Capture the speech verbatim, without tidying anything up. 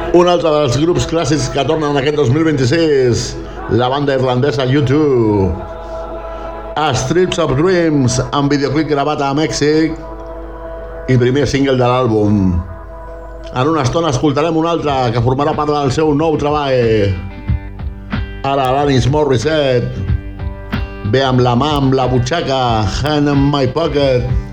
Un altre dels grups clàssics que tornen aquest dos mil vint-i-sis, la banda irlandesa U dos. A Strips of Dreams, amb videoclip gravat a Mèxic i primer single de l'àlbum. En una estona escoltarem un altre que formarà part del seu nou treball. Ara l'Alanis Morissette ve amb la mà amb la butxaca, Hand in my pocket.